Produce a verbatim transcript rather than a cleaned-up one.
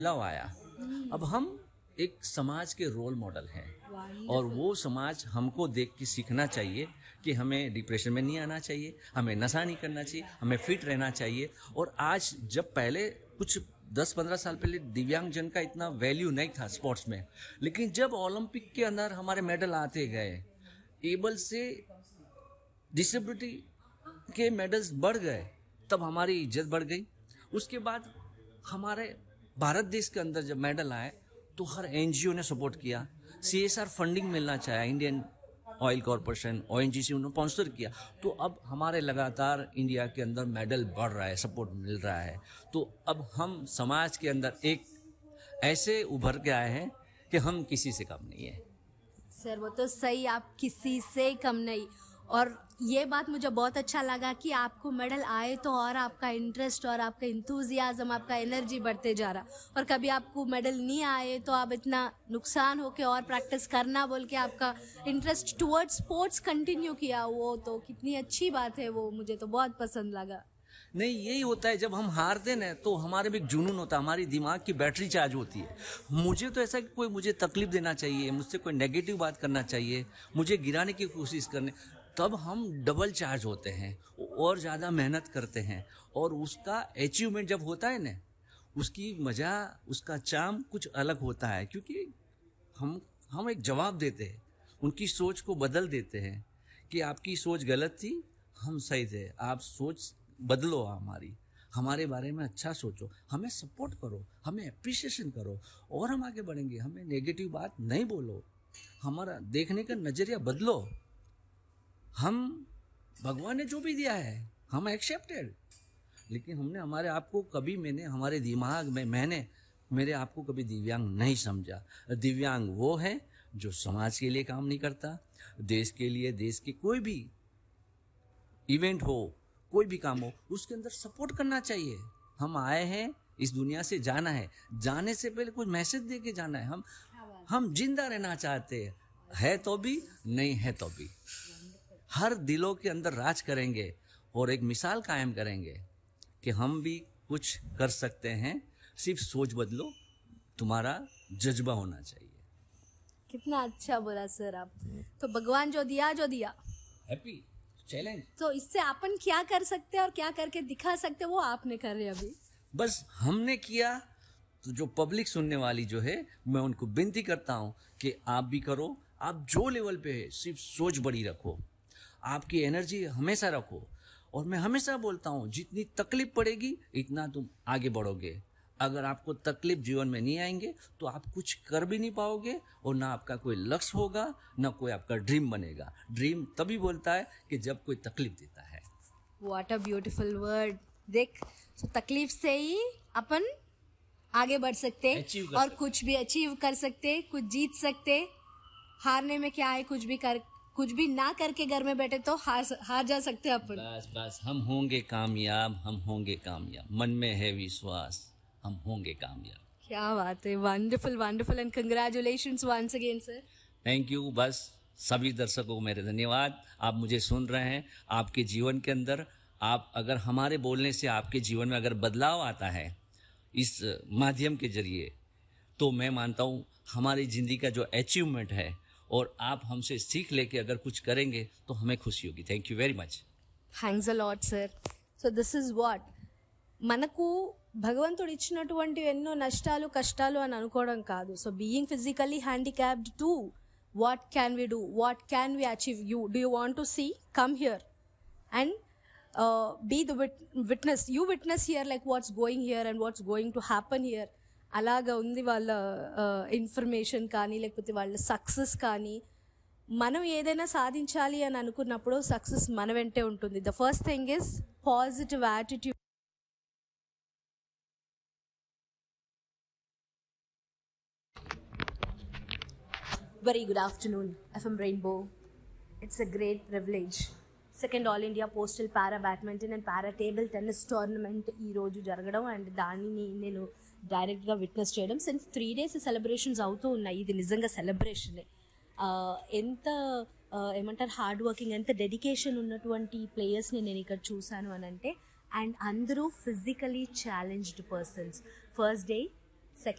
बदलाव आया। अब हम एक समाज के रोल मॉडल हैं और वो समाज हमको देख के सीखना चाहिए कि हमें डिप्रेशन में नहीं आना चाहिए, हमें नशा नहीं करना चाहिए, हमें फिट रहना चाहिए। और आज जब पहले कुछ दस पंद्रह साल पहले दिव्यांग जन का इतना वैल्यू नहीं था स्पोर्ट्स में, लेकिन जब ओलंपिक के अंदर हमारे मेडल आते गए, एबल से डिसेबिलिटी के मेडल्स बढ़ गए, तब हमारी इज्जत बढ़ गई। उसके बाद हमारे भारत देश के अंदर जब मेडल आए तो हर एनजीओ ने सपोर्ट किया, सीएसआर फंडिंग मिलना चाहिए, इंडियन ऑयल कॉरपोरेशन, ओएनजीसी उन्होंने स्पॉन्सर किया। तो अब हमारे लगातार इंडिया के अंदर मेडल बढ़ रहा है, सपोर्ट मिल रहा है। तो अब हम समाज के अंदर एक ऐसे उभर के आए हैं कि हम किसी से कम नहीं है। सर वो तो सही, आप किसी से कम नहीं। और ये बात मुझे बहुत अच्छा लगा कि आपको मेडल आए तो और आपका इंटरेस्ट और आपका इंथुजियाज्म, आपका एनर्जी बढ़ते जा रहा, और कभी आपको मेडल नहीं आए तो आप इतना नुकसान होके और प्रैक्टिस करना बोल के आपका इंटरेस्ट टुवर्ड्स स्पोर्ट्स कंटिन्यू किया। वो तो कितनी अच्छी बात है, वो मुझे तो बहुत पसंद लगा। नहीं, यही होता है, जब हम हारते ना तो हमारे में एक जुनून होता है, हमारी दिमाग की बैटरी चार्ज होती है। मुझे तो ऐसा कि कोई मुझे तकलीफ देना चाहिए, मुझसे कोई नेगेटिव बात करना चाहिए, मुझे गिराने की कोशिश करने, तब हम डबल चार्ज होते हैं और ज़्यादा मेहनत करते हैं। और उसका अचीवमेंट जब होता है ना, उसकी मज़ा, उसका चार्म कुछ अलग होता है, क्योंकि हम हम एक जवाब देते हैं, उनकी सोच को बदल देते हैं कि आपकी सोच गलत थी, हम सही थे, आप सोच बदलो, हमारी हमारे बारे में अच्छा सोचो, हमें सपोर्ट करो, हमें अप्रिसिएशन करो और हम आगे बढ़ेंगे। हमें नेगेटिव बात नहीं बोलो, हमारा देखने का नज़रिया बदलो। हम भगवान ने जो भी दिया है हम एक्सेप्टेड, लेकिन हमने हमारे आप को कभी, मैंने हमारे दिमाग में, मैंने मेरे आप को कभी दिव्यांग नहीं समझा। दिव्यांग वो है जो समाज के लिए काम नहीं करता, देश के लिए, देश के कोई भी इवेंट हो, कोई भी काम हो, उसके अंदर सपोर्ट करना चाहिए। हम आए हैं इस दुनिया से, जाना है, जाने से पहले कुछ मैसेज दे के जाना है। हम हम जिंदा रहना चाहते हैं, है तो भी, नहीं है तो भी, हर दिलों के अंदर राज करेंगे और एक मिसाल कायम करेंगे कि हम भी कुछ कर सकते हैं। सिर्फ सोच बदलो, तुम्हारा जज्बा होना चाहिए। कितना अच्छा बोला सर आप। तो भगवान जो दिया जो दिया, हैप्पी चैलेंज, तो इससे अपन क्या कर सकते हैं और क्या करके दिखा सकते हैं, वो आपने कर रहे अभी। बस हमने किया, तो जो पब्लिक सुनने वाली जो है, मैं उनको विनती करता हूं कि आप भी करो। आप जो लेवल पे है, सिर्फ सोच बड़ी रखो, आपकी एनर्जी हमेशा रखो। और मैं हमेशा बोलता हूँ, जितनी तकलीफ पड़ेगी इतना तुम आगे बढ़ोगे। अगर आपको तकलीफ जीवन में नहीं आएंगे तो आप कुछ कर भी नहीं पाओगे, और ना आपका कोई लक्ष्य होगा, ना कोई आपका ड्रीम बनेगा। ड्रीम तभी बोलता है कि जब कोई तकलीफ देता है। What a beautiful word. देख, तो तकलीफ से ही अपन आगे बढ़ सकते और कुछ भी अचीव कर सकते, कुछ जीत सकते। हारने में क्या है, कुछ भी कर, कुछ भी ना करके घर में बैठे तो हार हार जा सकते अपन। बस बस हम होंगे कामयाब, हम होंगे कामयाब, मन में है विश्वास, हम होंगे कामयाब। क्या बात है, wonderful wonderful and congratulations once again sir. Thank you. बस सभी दर्शकों को मेरे धन्यवाद। आप मुझे सुन रहे हैं, आपके जीवन के अंदर, आप अगर हमारे बोलने से आपके जीवन में अगर बदलाव आता है इस माध्यम के जरिए, तो मैं मानता हूँ हमारी ज़िंदगी का जो अचीवमेंट है, और आप हमसे सीख लेके अगर कुछ करेंगे तो हमें खुशी होगी। Thank you very much. Thanks a lot sir. So this is what, మనకు భగవంతుడు ఇచ్చినటువంటి ఎన్నో నష్టాలు కష్టాలు అని అనుకోవడం కాదు. So being physically handicapped two, what can we do, what can we achieve? You do you want to see, come here and be the witness. You witness here like what's going here and what's going to happen here. అలాగా ఉంది వాళ్ళ information కానీ, లేకపోతే వాళ్ళ success కానీ. మనం ఏదైనా సాధించాలి అని అనుకున్నప్పుడు సక్సెస్ మన వెంటే ఉంటుంది. The first thing is positive attitude. Very good afternoon FM rainbow. It's a great privilege. Second all India postal para badminton and para table tennis tournament ఈరోజు జరగడం అండ్ దానిని నేను డైరెక్ట్గా విట్నెస్ చేయడం. సిన్స్ త్రీ డేస్ సెలబ్రేషన్స్ అవుతూ ఉన్నాయి. ఇది నిజంగా సెలబ్రేషనే. ఎంత ఏమంటారు, హార్డ్ వర్కింగ్, ఎంత డెడికేషన్ ఉన్నటువంటి ప్లేయర్స్ని నేను ఇక్కడ చూశాను అని అంటే, అండ్ అందరూ physically challenged persons. First day